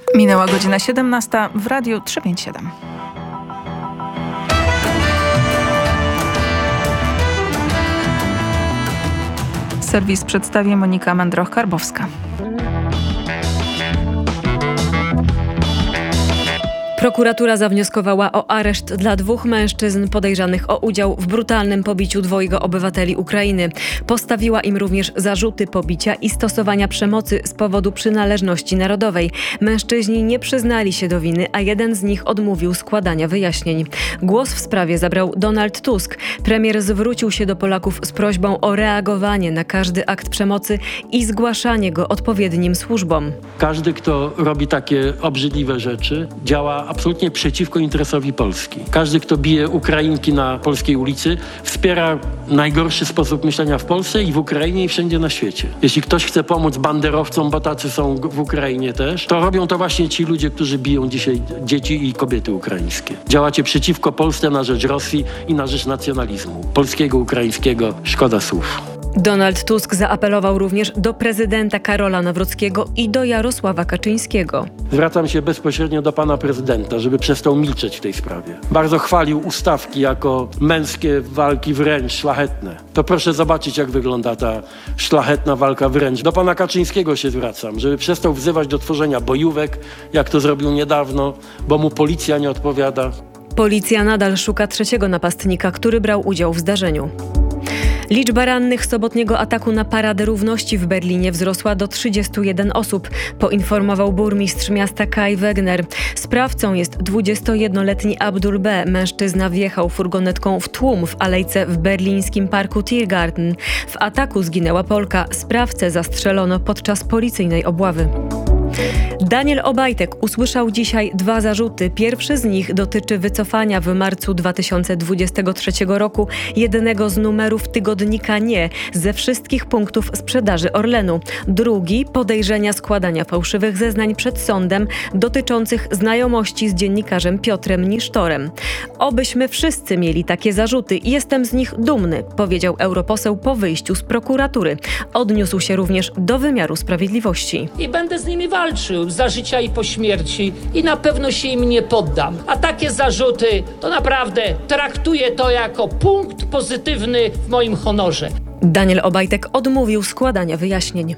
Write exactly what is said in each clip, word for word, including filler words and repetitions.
Minęła godzina siedemnasta w Radiu trzysta pięćdziesiąt siedem. Serwis przedstawi Monika Mędroch-Karbowska. Prokuratura zawnioskowała o areszt dla dwóch mężczyzn podejrzanych o udział w brutalnym pobiciu dwojga obywateli Ukrainy. Postawiła im również zarzuty pobicia i stosowania przemocy z powodu przynależności narodowej. Mężczyźni nie przyznali się do winy, a jeden z nich odmówił składania wyjaśnień. Głos w sprawie zabrał Donald Tusk. Premier zwrócił się do Polaków z prośbą o reagowanie na każdy akt przemocy i zgłaszanie go odpowiednim służbom. Każdy, kto robi takie obrzydliwe rzeczy, działa absolutnie przeciwko interesowi Polski. Każdy, kto bije Ukrainki na polskiej ulicy, wspiera najgorszy sposób myślenia w Polsce i w Ukrainie i wszędzie na świecie. Jeśli ktoś chce pomóc banderowcom, bo tacy są w Ukrainie też, to robią to właśnie ci ludzie, którzy biją dzisiaj dzieci i kobiety ukraińskie. Działacie przeciwko Polsce na rzecz Rosji i na rzecz nacjonalizmu. Polskiego, ukraińskiego, szkoda słów. Donald Tusk zaapelował również do prezydenta Karola Nawrockiego i do Jarosława Kaczyńskiego. Zwracam się bezpośrednio do pana prezydenta, żeby przestał milczeć w tej sprawie. Bardzo chwalił ustawki jako męskie walki wręcz szlachetne. To proszę zobaczyć, jak wygląda ta szlachetna walka wręcz. Do pana Kaczyńskiego się zwracam, żeby przestał wzywać do tworzenia bojówek, jak to zrobił niedawno, bo mu policja nie odpowiada. Policja nadal szuka trzeciego napastnika, który brał udział w zdarzeniu. Liczba rannych sobotniego ataku na Paradę Równości w Berlinie wzrosła do trzydziestu jeden osób, poinformował burmistrz miasta Kai Wegner. Sprawcą jest dwudziestojednoletni Abdul B. Mężczyzna wjechał furgonetką w tłum w alejce w berlińskim parku Tiergarten. W ataku zginęła Polka. Sprawcę zastrzelono podczas policyjnej obławy. Daniel Obajtek usłyszał dzisiaj dwa zarzuty. Pierwszy z nich dotyczy wycofania w marcu dwa tysiące dwudziestego trzeciego roku jednego z numerów tygodnika Nie ze wszystkich punktów sprzedaży Orlenu. Drugi podejrzenia składania fałszywych zeznań przed sądem dotyczących znajomości z dziennikarzem Piotrem Nisztorem. Obyśmy wszyscy mieli takie zarzuty. Jestem z nich dumny, powiedział europoseł po wyjściu z prokuratury. Odniósł się również do wymiaru sprawiedliwości. I będę z nimi walczył za życia i po śmierci i na pewno się im nie poddam. A takie zarzuty to naprawdę traktuję to jako punkt pozytywny w moim honorze. Daniel Obajtek odmówił składania wyjaśnień.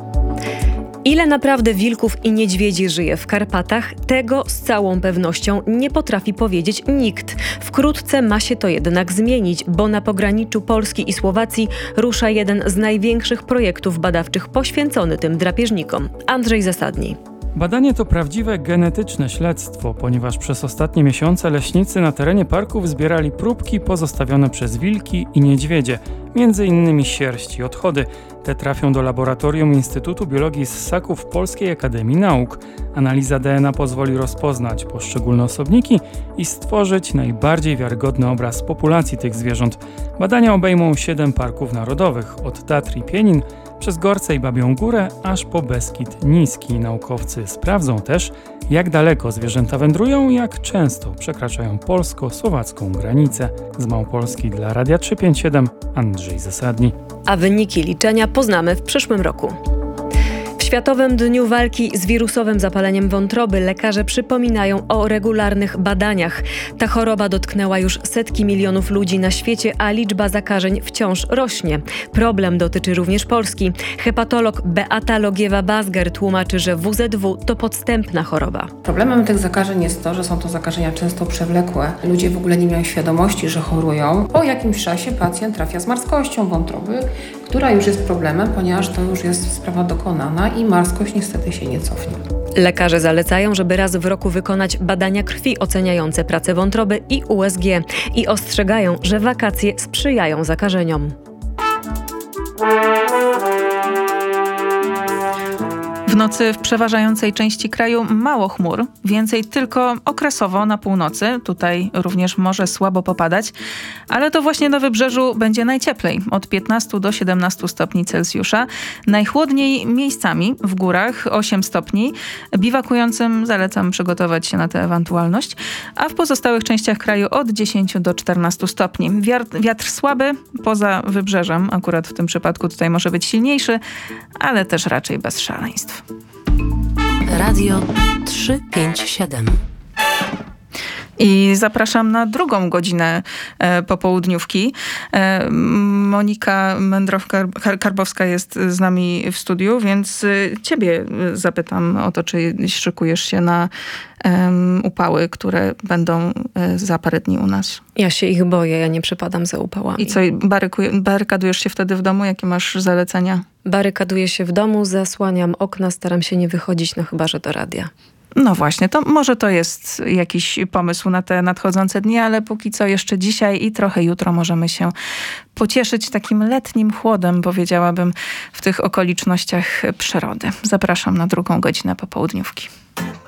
Ile naprawdę wilków i niedźwiedzi żyje w Karpatach, tego z całą pewnością nie potrafi powiedzieć nikt. Wkrótce ma się to jednak zmienić, bo na pograniczu Polski i Słowacji rusza jeden z największych projektów badawczych poświęcony tym drapieżnikom. Andrzej Zasadni. Badanie to prawdziwe genetyczne śledztwo, ponieważ przez ostatnie miesiące leśnicy na terenie parków zbierali próbki pozostawione przez wilki i niedźwiedzie, między innymi sierść i odchody. Te trafią do laboratorium Instytutu Biologii Ssaków Polskiej Akademii Nauk. Analiza D N A pozwoli rozpoznać poszczególne osobniki i stworzyć najbardziej wiarygodny obraz populacji tych zwierząt. Badania obejmą siedem parków narodowych, od Tatr i Pienin przez Gorce i Babią Górę, aż po Beskid Niski. Naukowcy sprawdzą też, jak daleko zwierzęta wędrują i jak często przekraczają polsko-słowacką granicę. Z Małopolski dla Radia trzysta pięćdziesiąt siedem Andrzej Zasadni. A wyniki liczenia poznamy w przyszłym roku. W Światowym Dniu Walki z wirusowym zapaleniem wątroby lekarze przypominają o regularnych badaniach. Ta choroba dotknęła już setki milionów ludzi na świecie, a liczba zakażeń wciąż rośnie. Problem dotyczy również Polski. Hepatolog Beata Logiewa-Bazger tłumaczy, że W Z W to podstępna choroba. Problemem tych zakażeń jest to, że są to zakażenia często przewlekłe. Ludzie w ogóle nie mają świadomości, że chorują. Po jakimś czasie pacjent trafia z marskością wątroby, która już jest problemem, ponieważ to już jest sprawa dokonana i marskość niestety się nie cofnie. Lekarze zalecają, żeby raz w roku wykonać badania krwi oceniające pracę wątroby i U S G i ostrzegają, że wakacje sprzyjają zakażeniom. W nocy w przeważającej części kraju mało chmur, więcej tylko okresowo na północy. Tutaj również może słabo popadać, ale to właśnie na wybrzeżu będzie najcieplej, od piętnastu do siedemnastu stopni Celsjusza. Najchłodniej miejscami w górach osiem stopni. Biwakującym zalecam przygotować się na tę ewentualność, a w pozostałych częściach kraju od dziesięciu do czternastu stopni. Wiatr, wiatr słaby, poza wybrzeżem, akurat w tym przypadku tutaj może być silniejszy, ale też raczej bez szaleństw. Radio trzysta pięćdziesiąt siedem. I zapraszam na drugą godzinę e, popołudniówki. E, Monika Mędrow-Karbowska jest z nami w studiu, więc e, ciebie zapytam o to, czy szykujesz się na e, upały, które będą e, za parę dni u nas. Ja się ich boję, ja nie przepadam za upałami. I co, baryku- barykadujesz się wtedy w domu? Jakie masz zalecenia? Barykaduję się w domu, zasłaniam okna, staram się nie wychodzić, no chyba że do radia. No właśnie, to może to jest jakiś pomysł na te nadchodzące dni, ale póki co jeszcze dzisiaj i trochę jutro możemy się pocieszyć takim letnim chłodem, powiedziałabym, w tych okolicznościach przyrody. Zapraszam na drugą godzinę popołudniówki.